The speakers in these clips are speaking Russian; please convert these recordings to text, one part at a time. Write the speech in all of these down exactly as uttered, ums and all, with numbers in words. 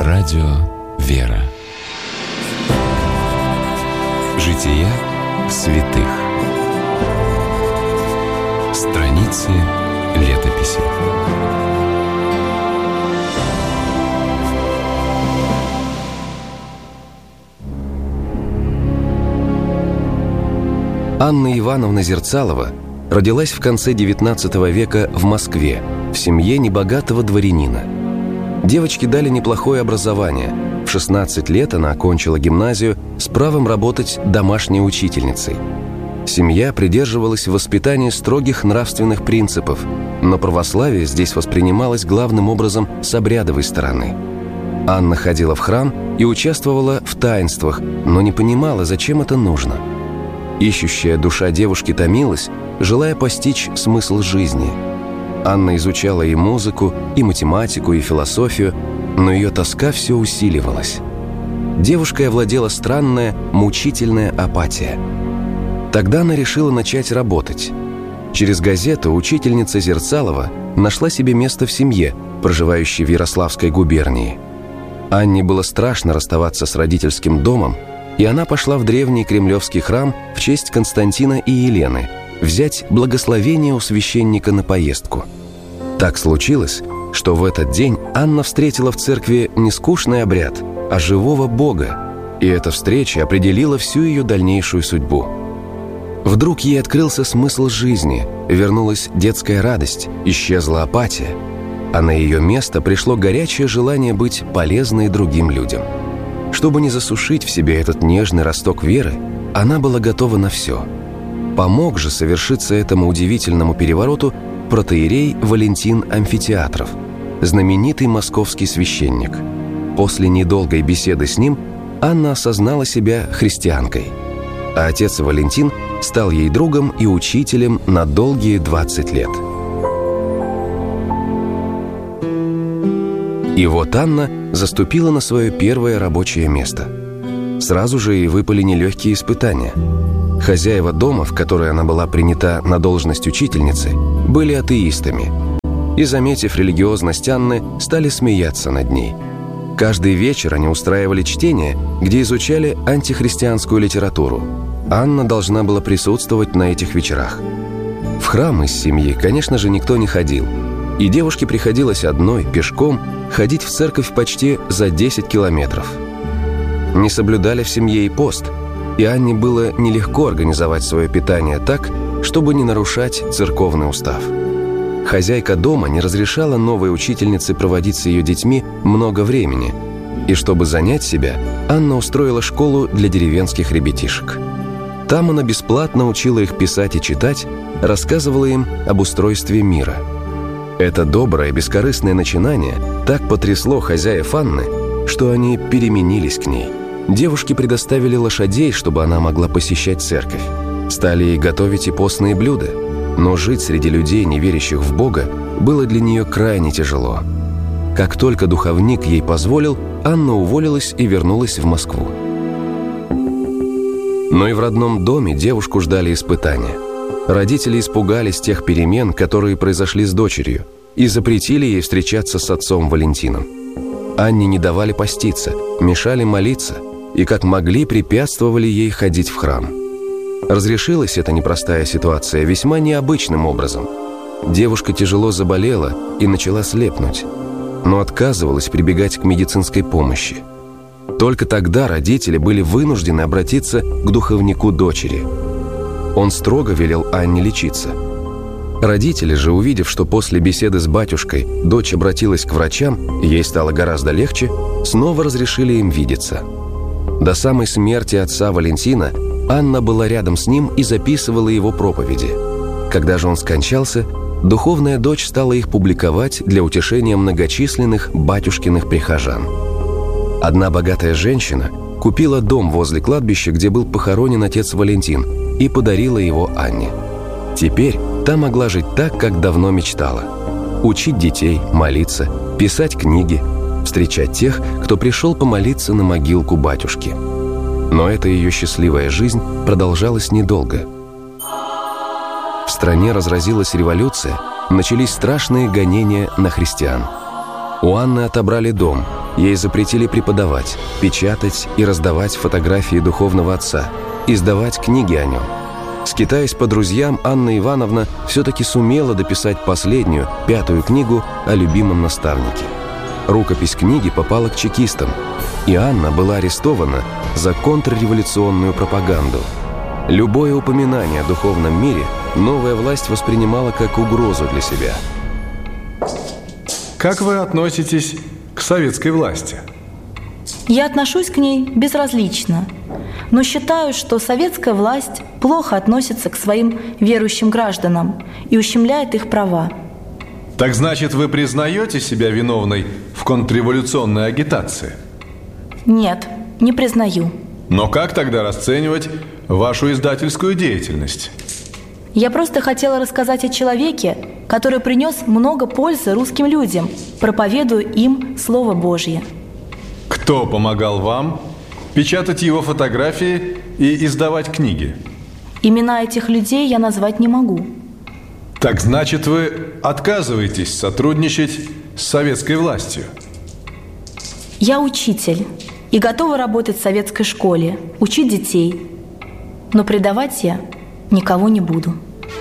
Радио «Вера». Жития святых. Страницы летописи. Анна Ивановна Зерцалова родилась в конце девятнадцатого века в Москве, в семье небогатого дворянина. Девочке дали неплохое образование. В шестнадцать лет она окончила гимназию с правом работать домашней учительницей. Семья придерживалась воспитания строгих нравственных принципов, но православие здесь воспринималось главным образом с обрядовой стороны. Анна ходила в храм и участвовала в таинствах, но не понимала, зачем это нужно. Ищущая душа девушки томилась, желая постичь смысл жизни. Анна изучала и музыку, и математику, и философию, но ее тоска все усиливалась. Девушкой овладела странная, мучительная апатия. Тогда она решила начать работать. Через газету учительница Зерцалова нашла себе место в семье, проживающей в Ярославской губернии. Анне было страшно расставаться с родительским домом, и она пошла в древний кремлевский храм в честь Константина и Елены взять благословение у священника на поездку. Так случилось, что в этот день Анна встретила в церкви не скучный обряд, а живого Бога, и эта встреча определила всю ее дальнейшую судьбу. Вдруг ей открылся смысл жизни, вернулась детская радость, исчезла апатия, а на ее место пришло горячее желание быть полезной другим людям. Чтобы не засушить в себе этот нежный росток веры, она была готова на все. Помог же совершиться этому удивительному перевороту протоиерей Валентин Амфитеатров, знаменитый московский священник. После недолгой беседы с ним Анна осознала себя христианкой, а отец Валентин стал ей другом и учителем на долгие двадцать лет. И вот Анна заступила на свое первое рабочее место. Сразу же ей выпали нелегкие испытания. Хозяева дома, в который она была принята на должность учительницы, были атеистами. И, заметив религиозность Анны, стали смеяться над ней. Каждый вечер они устраивали чтение, где изучали антихристианскую литературу. Анна должна была присутствовать на этих вечерах. В храм из семьи, конечно же, никто не ходил. И девушке приходилось одной, пешком, ходить в церковь почти за десять километров. Не соблюдали в семье и пост, и Анне было нелегко организовать свое питание так, чтобы не нарушать церковный устав. Хозяйка дома не разрешала новой учительнице проводить с ее детьми много времени, и чтобы занять себя, Анна устроила школу для деревенских ребятишек. Там она бесплатно учила их писать и читать, рассказывала им об устройстве мира. Это доброе, бескорыстное начинание так потрясло хозяев Анны, что они переменились к ней. Девушке предоставили лошадей, чтобы она могла посещать церковь. Стали ей готовить и постные блюда. Но жить среди людей, не верящих в Бога, было для нее крайне тяжело. Как только духовник ей позволил, Анна уволилась и вернулась в Москву. Но и в родном доме девушку ждали испытания. Родители испугались тех перемен, которые произошли с дочерью, и запретили ей встречаться с отцом Валентином. Анне не давали поститься, мешали молиться и как могли препятствовали ей ходить в храм. Разрешилась эта непростая ситуация весьма необычным образом. Девушка тяжело заболела и начала слепнуть, но отказывалась прибегать к медицинской помощи. Только тогда родители были вынуждены обратиться к духовнику дочери. Он строго велел Анне лечиться. Родители же, увидев, что после беседы с батюшкой дочь обратилась к врачам, ей стало гораздо легче, снова разрешили им видеться. До самой смерти отца Валентина Анна была рядом с ним и записывала его проповеди. Когда же он скончался, духовная дочь стала их публиковать для утешения многочисленных батюшкиных прихожан. Одна богатая женщина купила дом возле кладбища, где был похоронен отец Валентин, и подарила его Анне. Теперь та могла жить так, как давно мечтала. Учить детей, молиться, писать книги, встречать тех, кто пришел помолиться на могилку батюшки. Но эта ее счастливая жизнь продолжалась недолго. В стране разразилась революция, начались страшные гонения на христиан. У Анны отобрали дом, ей запретили преподавать, печатать и раздавать фотографии духовного отца, издавать книги о нем. Скитаясь по друзьям, Анна Ивановна все-таки сумела дописать последнюю, пятую книгу о любимом наставнике. Рукопись книги попала к чекистам, и Анна была арестована за контрреволюционную пропаганду. Любое упоминание о духовном мире новая власть воспринимала как угрозу для себя. Как вы относитесь к советской власти? Я отношусь к ней безразлично, но считаю, что советская власть плохо относится к своим верующим гражданам и ущемляет их права. Так значит, вы признаете себя виновной в контрреволюционной агитации? Нет, не признаю. Но как тогда расценивать вашу издательскую деятельность? Я просто хотела рассказать о человеке, который принес много пользы русским людям, проповедуя им Слово Божье. Кто помогал вам печатать его фотографии и издавать книги? Имена этих людей я назвать не могу. Так значит, вы отказываетесь сотрудничать с советской властью? Я учитель и готова работать в советской школе, учить детей. Но предавать я никого не буду.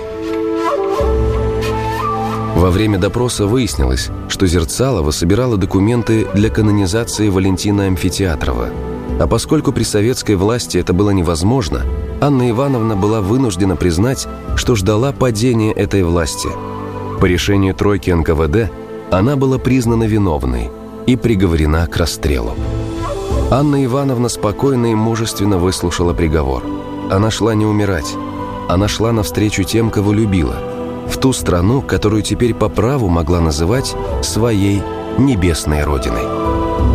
Во время допроса выяснилось, что Зерцалова собирала документы для канонизации Валентина Амфитеатрова. А поскольку при советской власти это было невозможно, Анна Ивановна была вынуждена признать, что ждала падения этой власти. По решению тройки эн ка вэ дэ она была признана виновной и приговорена к расстрелу. Анна Ивановна спокойно и мужественно выслушала приговор. Она шла не умирать. Она шла навстречу тем, кого любила, в ту страну, которую теперь по праву могла называть своей небесной родиной.